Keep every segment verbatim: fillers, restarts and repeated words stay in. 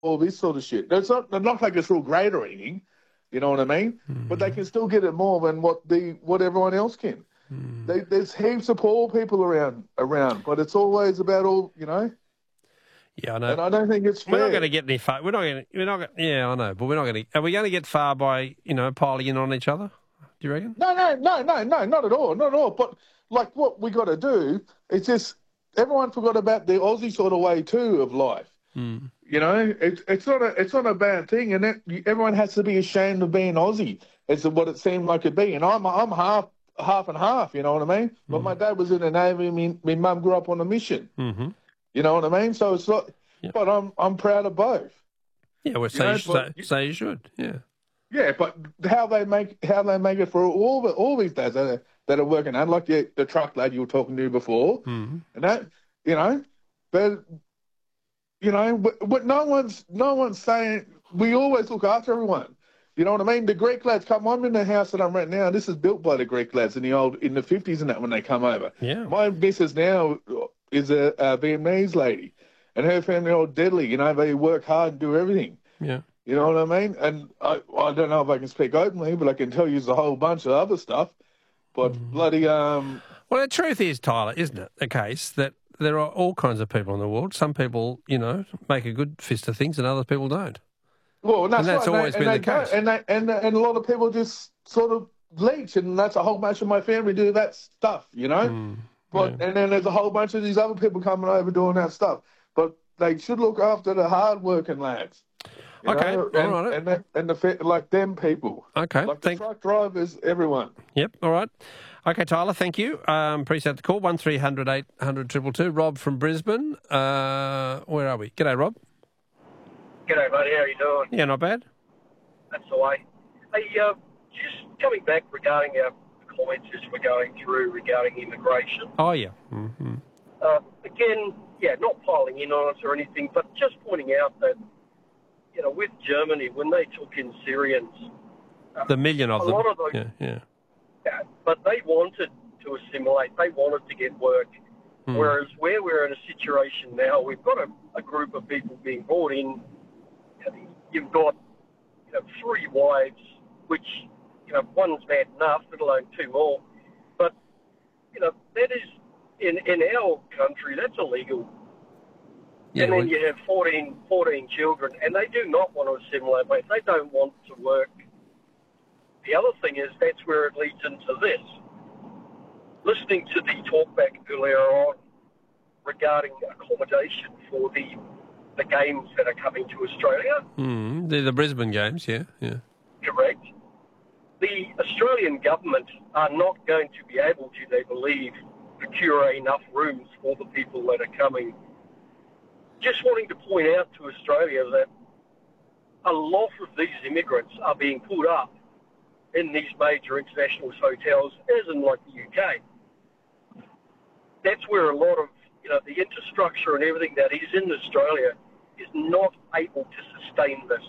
all this sort of shit. It's not, not like it's real great or anything, you know what I mean? Mm. But they can still get it more than what the what everyone else can. Mm. They, there's heaps of poor people around, around, but it's always about all, you know. Yeah, I know. And I don't think it's fair. We're not going to get any far. We're not going. We're not. Gonna, yeah, I know. But we're not going to. Are we going to get far by you know piling in on each other? Do you reckon? No, no, no, no, no, not at all, not at all. But like, what we got to do is just everyone forgot about the Aussie sort of way too of life. Mm. You know, it's it's not a it's not a bad thing, and that, everyone has to be ashamed of being Aussie. It's what it seemed like it'd be, and I'm I'm half half and half. You know what I mean? Mm. But my dad was in the Navy. Me, my mum grew up on a mission. Mm-hmm. You know what I mean? So it's not. Yep. But I'm I'm proud of both. Yeah, well, so you, know, you, so, so you should. Yeah. Yeah, but how they make how they make it for all the, all these days that are, that are working, unlike the the truck lad you were talking to before, mm-hmm. and that you know, but you know, but, but no one's no one's saying we always look after everyone. You know what I mean? The Greek lads come. I'm in the house that I'm renting now. This is built by the Greek lads in the old in the fifties and that when they come over. Yeah. My missus now is a, a Vietnamese lady, and her family are all deadly. You know, they work hard and do everything. Yeah. You know what I mean? And I, I don't know if I can speak openly, but I can tell you a whole bunch of other stuff. But mm. bloody... um. Well, the truth is, Tyler, isn't it, the case that there are all kinds of people in the world. Some people, you know, make a good fist of things and other people don't. Well, and that's, and that's right. always and been they, the case. And, they, and, and a lot of people just sort of leech, and that's a whole bunch of my family do that stuff, you know? Mm. But yeah. And then there's a whole bunch of these other people coming over doing that stuff. But they should look after the hard-working lads. You okay, know, and, all right. And, the, and the like them people. Okay. Like thank- the truck drivers, everyone. Yep, all right. Okay, Tyler, thank you. Um, appreciate the call. one three hundred eight hundred two two two. Rob from Brisbane. Uh, where are we? G'day, Rob. G'day, buddy. How are you doing? Yeah, not bad. That's the way. Hey, uh, just coming back regarding our comments as we're going through regarding immigration. Oh, yeah. Mm-hmm. Uh, again, yeah, not piling in on it or anything, but just pointing out that, you know, with Germany, when they took in Syrians... Uh, the million of a them. Lot of those, yeah, yeah. yeah. But they wanted to assimilate. They wanted to get work. Mm. Whereas where we're in a situation now, we've got a, a group of people being brought in. You've got, you know, three wives, which, you know, one's bad enough, let alone two more. But, you know, that is, in, in our country, that's illegal. Yeah, and then you have fourteen, fourteen children, and they do not want to assimilate, mate. They don't want to work. The other thing is that's where it leads into this. Listening to the talk back earlier on regarding accommodation for the the games that are coming to Australia. Mm, they're the Brisbane games, yeah, yeah. Correct. The Australian government are not going to be able to, they believe, procure enough rooms for the people that are coming. Just wanting to point out to Australia that a lot of these immigrants are being put up in these major international hotels, as in like the U K. That's where a lot of, you know, the infrastructure and everything that is in Australia is not able to sustain this.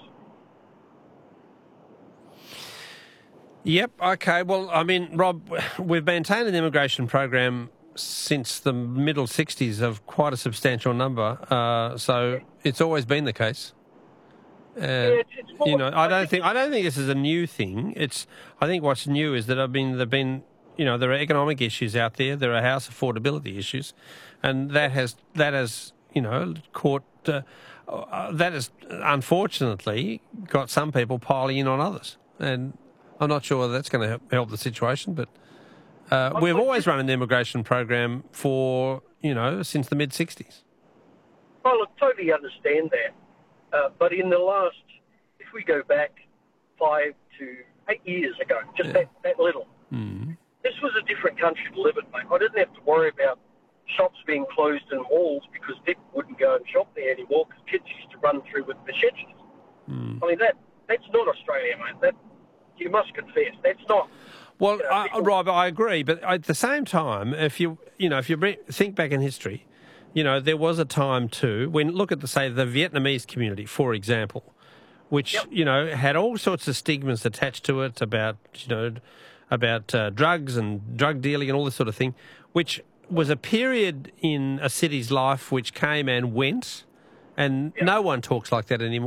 Yep, okay. Well, I mean, Rob, we've maintained an immigration program since the middle sixties of quite a substantial number, uh, so it's always been the case. Uh, yeah, it's, it's you know, I don't think I don't think this is a new thing. It's I think what's new is that I've been there've been you know there are economic issues out there, there are house affordability issues, and that has that has you know caught uh, uh, that has unfortunately got some people piling in on others, and I'm not sure whether that's going to help, help the situation, but. Uh, we've always run an immigration program for, you know, since the mid sixties. Well, I totally understand that. Uh, but in the last, if we go back five to eight years ago, just yeah. that, that little, mm. this was a different country to live in, mate. I didn't have to worry about shops being closed in malls because people wouldn't go and shop there anymore because kids used to run through with machetes. Mm. I mean, that that's not Australia, mate. That, you must confess, that's not... Well, you know, uh, Rob, I agree, but at the same time, if you you know if you think back in history, you know there was a time too when look at the say the Vietnamese community, for example, which yep. you know had all sorts of stigmas attached to it about you know about uh, drugs and drug dealing and all this sort of thing, which was a period in a city's life which came and went, and yep. no one talks like that anymore.